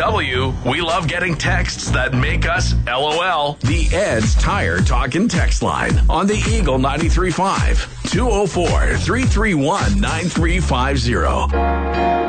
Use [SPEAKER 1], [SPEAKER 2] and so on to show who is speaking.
[SPEAKER 1] EW, we love getting texts that make us LOL. The Ed's Tire Talkin' text line on the Eagle 93.5, 204-331-9350.